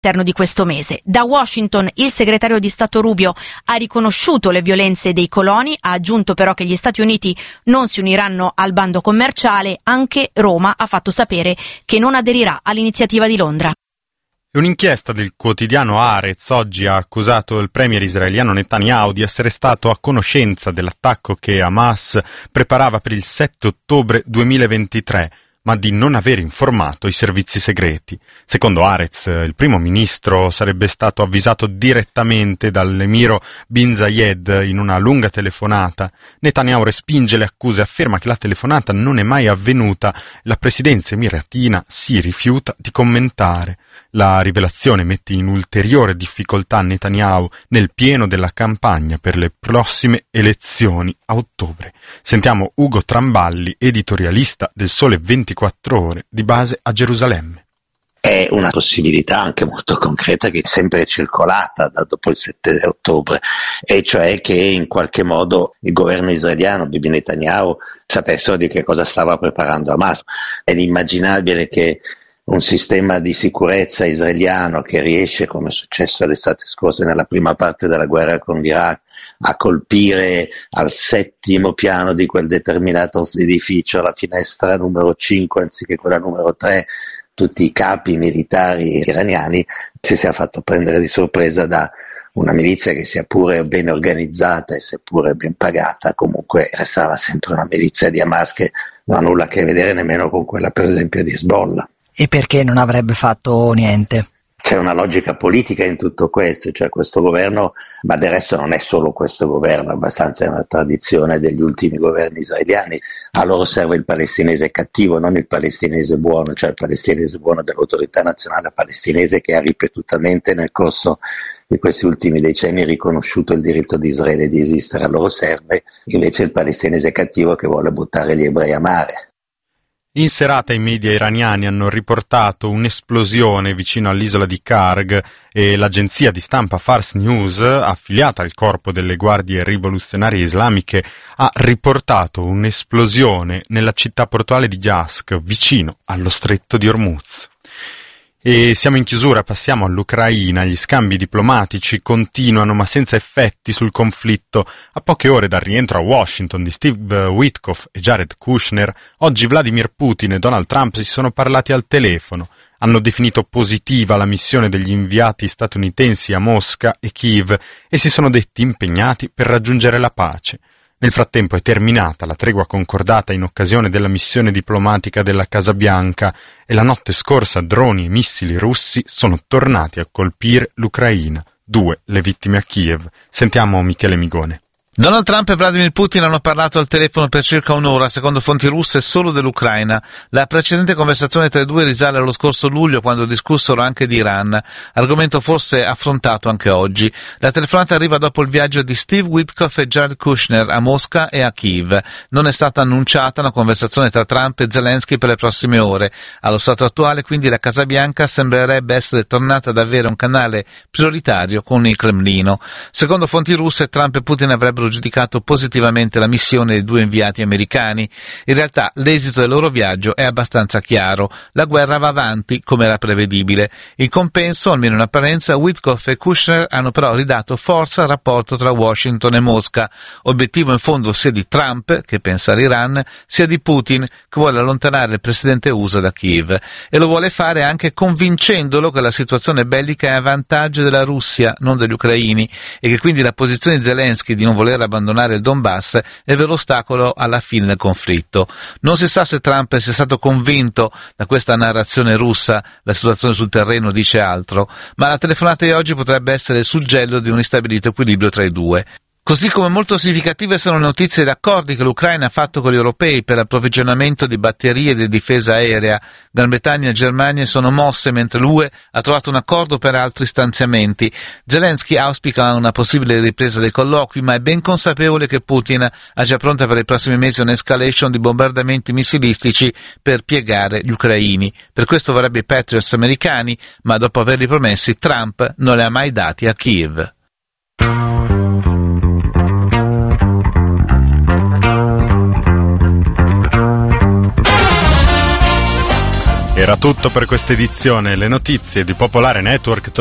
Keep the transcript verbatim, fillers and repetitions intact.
all'interno di questo mese. Da Washington il segretario di Stato Rubio ha riconosciuto le violenze dei coloni, ha aggiunto però che gli Stati Uniti non si uniranno al bando commerciale. Anche Roma ha fatto sapere che non aderirà all'iniziativa di Londra. Un'inchiesta del quotidiano Haaretz oggi ha accusato il premier israeliano Netanyahu di essere stato a conoscenza dell'attacco che Hamas preparava per il sette ottobre duemilaventitré, ma di non aver informato i servizi segreti. Secondo Haaretz, il primo ministro sarebbe stato avvisato direttamente dall'emiro bin Zayed in una lunga telefonata. Netanyahu respinge le accuse e afferma che la telefonata non è mai avvenuta. La presidenza emiratina si rifiuta di commentare. La rivelazione mette in ulteriore difficoltà Netanyahu nel pieno della campagna per le prossime elezioni a ottobre. Sentiamo Ugo Tramballi, editorialista del Sole ventiquattro Ore, di base a Gerusalemme. È una possibilità anche molto concreta che è sempre circolata da dopo il sette ottobre, e cioè che in qualche modo il governo israeliano, Bibi Netanyahu, sapessero di che cosa stava preparando Hamas. È inimmaginabile che un sistema di sicurezza israeliano che riesce, come è successo l'estate scorsa nella prima parte della guerra con l'Iraq, a colpire al settimo piano di quel determinato edificio, la finestra numero cinque anziché quella numero tre, tutti i capi militari iraniani, si sia fatto prendere di sorpresa da una milizia che, sia pure ben organizzata e seppure ben pagata, comunque restava sempre una milizia di Hamas che non ha nulla a che vedere nemmeno con quella per esempio di Hezbollah. E perché non avrebbe fatto niente? C'è una logica politica in tutto questo, cioè questo governo, ma del resto non è solo questo governo, abbastanza è una tradizione degli ultimi governi israeliani. A loro serve il palestinese cattivo, non il palestinese buono, cioè il palestinese buono dell'autorità nazionale palestinese che ha ripetutamente nel corso di questi ultimi decenni riconosciuto il diritto di Israele di esistere. A loro serve invece il palestinese cattivo che vuole buttare gli ebrei a mare. In serata i media iraniani hanno riportato un'esplosione vicino all'isola di Karg e l'agenzia di stampa Fars News, affiliata al corpo delle guardie rivoluzionarie islamiche, ha riportato un'esplosione nella città portuale di Yazd, vicino allo stretto di Hormuz. E siamo in chiusura, passiamo all'Ucraina. Gli scambi diplomatici continuano ma senza effetti sul conflitto. A poche ore dal rientro a Washington di Steve Witkoff e Jared Kushner, oggi Vladimir Putin e Donald Trump si sono parlati al telefono. Hanno definito positiva la missione degli inviati statunitensi a Mosca e Kiev e si sono detti impegnati per raggiungere la pace. Nel frattempo è terminata la tregua concordata in occasione della missione diplomatica della Casa Bianca e la notte scorsa droni e missili russi sono tornati a colpire l'Ucraina. Due le vittime a Kiev. Sentiamo Michele Migone. Donald Trump e Vladimir Putin hanno parlato al telefono per circa un'ora, secondo fonti russe, solo dell'Ucraina. La precedente conversazione tra i due risale allo scorso luglio, quando discussero anche di Iran, argomento forse affrontato anche oggi. La telefonata arriva dopo il viaggio di Steve Witkoff e Jared Kushner a Mosca e a Kiev. Non è stata annunciata una conversazione tra Trump e Zelensky per le prossime ore. Allo stato attuale, quindi, la Casa Bianca sembrerebbe essere tornata ad avere un canale prioritario con il Cremlino. Secondo fonti russe, Trump e Putin avrebbero giudicato positivamente la missione dei due inviati americani. In realtà l'esito del loro viaggio è abbastanza chiaro. La guerra va avanti, come era prevedibile. In compenso, almeno in apparenza, Witkoff e Kushner hanno però ridato forza al rapporto tra Washington e Mosca, obiettivo in fondo sia di Trump, che pensa all'Iran, sia di Putin, che vuole allontanare il presidente U S A da Kiev. E lo vuole fare anche convincendolo che la situazione bellica è a vantaggio della Russia, non degli ucraini, e che quindi la posizione di Zelensky di non voler abbandonare il Donbass è vero ostacolo alla fine del conflitto. Non si sa se Trump sia stato convinto da questa narrazione russa, la situazione sul terreno dice altro, ma la telefonata di oggi potrebbe essere il suggello di un instabilito equilibrio tra i due. Così come molto significative sono le notizie ed accordi che l'Ucraina ha fatto con gli europei per l'approvvigionamento di batterie di difesa aerea. Gran Bretagna e Germania sono mosse mentre l'U E ha trovato un accordo per altri stanziamenti. Zelensky auspica una possibile ripresa dei colloqui, ma è ben consapevole che Putin ha già pronta per i prossimi mesi un'escalation di bombardamenti missilistici per piegare gli ucraini. Per questo vorrebbe i Patriots americani, ma dopo averli promessi Trump non li ha mai dati a Kiev. E Era tutto per questa edizione. Le notizie di Popolare Network